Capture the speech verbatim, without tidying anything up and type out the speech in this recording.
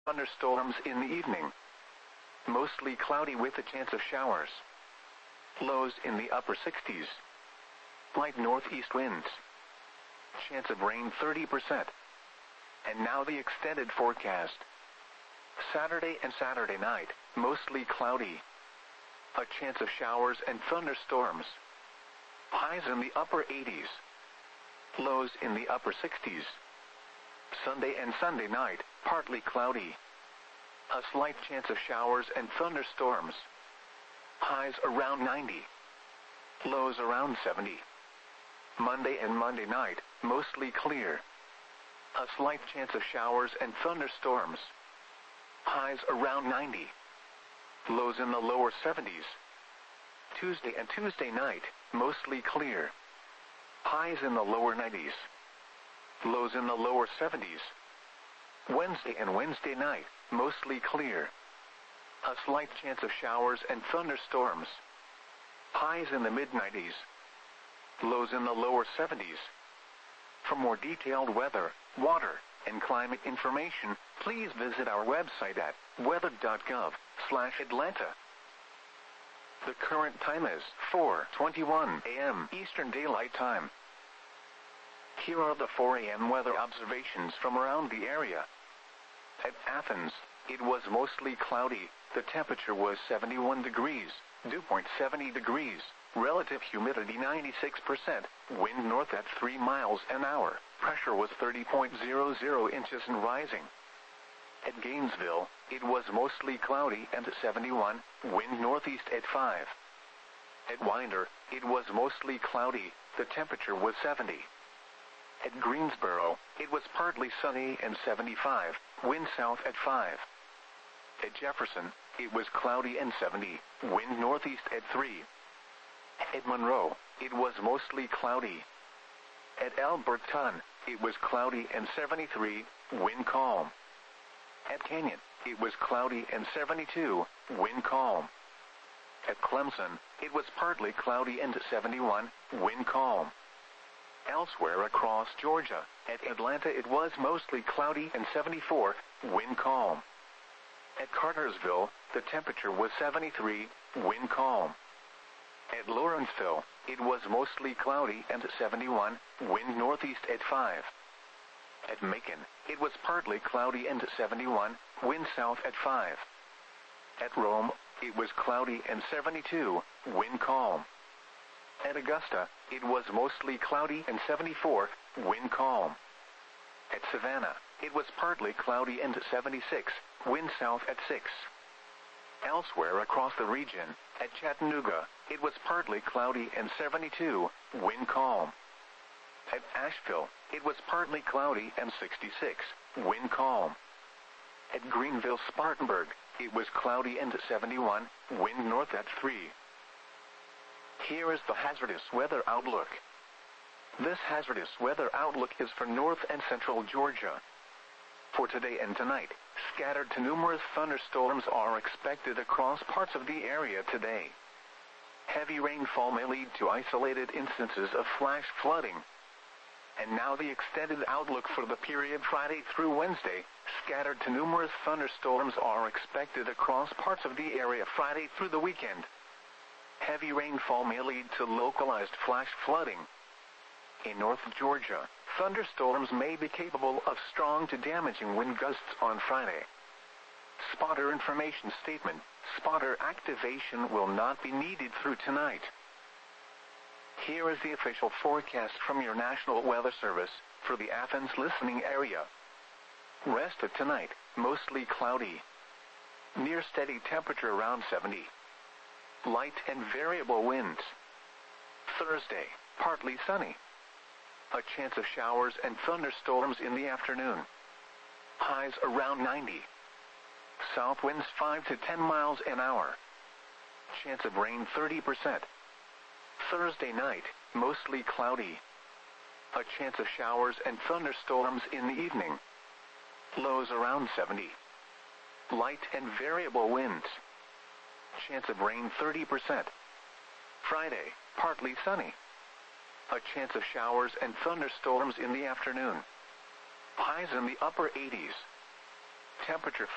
thunderstorms in the evening. Mostly cloudy with a chance of showers. Lows in the upper sixties. Light northeast winds. Chance of rain thirty percent. And now the extended forecast. Saturday and Saturday night, mostly cloudy. A chance of showers and thunderstorms. Highs in the upper eighties. Lows in the upper sixties. Sunday and Sunday night, partly cloudy. A slight chance of showers and thunderstorms. Highs around ninety. Lows around seventy. Monday and Monday night, mostly clear. A slight chance of showers and thunderstorms. Highs around ninety. Lows in the lower seventies. Tuesday and Tuesday night, mostly clear. Highs in the lower nineties. Lows in the lower seventies. Wednesday and Wednesday night, mostly clear. A slight chance of showers and thunderstorms. Highs in the mid nineties. Lows in the lower seventies. For more detailed weather, water, and climate information, please visit our website at weather dot gov slash Atlanta. The current time is four twenty-one a m Eastern Daylight Time. Here are the four a m weather observations from around the area. At Athens, it was mostly cloudy. The temperature was seventy-one degrees, dew point seventy degrees, relative humidity ninety-six percent, wind north at three miles an hour, pressure was thirty point zero zero inches and rising. At Gainesville, it was mostly cloudy and seventy-one, wind northeast at five. At Winder, it was mostly cloudy, the temperature was seventy. At Greensboro, it was partly sunny and seventy-five, wind south at five. At Jefferson, it was cloudy and seventy, wind northeast at three. At Monroe, it was mostly cloudy. At Alberton, it was cloudy and seventy-three, wind calm. At Canyon, it was cloudy and seventy-two, wind calm. At Clemson, it was partly cloudy and seventy-one, wind calm. Elsewhere across Georgia, at Atlanta it was mostly cloudy and seventy-four, wind calm. At Cartersville, the temperature was seventy-three, wind calm. At Lawrenceville, it was mostly cloudy and seventy-one, wind northeast at five. At Macon, it was partly cloudy and seventy-one, wind south at five. At Rome, it was cloudy and seventy-two, wind calm. At Augusta, it was mostly cloudy and seventy-four, wind calm. At Savannah, it was partly cloudy and seventy-six, wind south at six. Elsewhere across the region, at Chattanooga, it was partly cloudy and seventy-two, wind calm. At Asheville, it was partly cloudy and sixty-six, wind calm. At Greenville-Spartanburg, it was cloudy and seventy-one, wind north at three. Here is the hazardous weather outlook. This hazardous weather outlook is for north and central Georgia. For today and tonight, scattered to numerous thunderstorms are expected across parts of the area today. Heavy rainfall may lead to isolated instances of flash flooding. And now the extended outlook for the period Friday through Wednesday, scattered to numerous thunderstorms are expected across parts of the area Friday through the weekend. Heavy rainfall may lead to localized flash flooding. In North Georgia, thunderstorms may be capable of strong to damaging wind gusts on Friday. Spotter information statement: spotter activation will not be needed through tonight. Here is the official forecast from your National Weather Service for the Athens listening area. Rest of tonight, mostly cloudy. Near steady temperature around seventy. Light and variable winds. Thursday, partly sunny. A chance of showers and thunderstorms in the afternoon. Highs around ninety. South winds five to ten miles an hour. Chance of rain thirty percent. Thursday night, mostly cloudy. A chance of showers and thunderstorms in the evening. Lows around seventy. Light and variable winds. Chance of rain thirty percent. Friday, partly sunny. A chance of showers and thunderstorms in the afternoon. Highs in the upper eighties. Temperature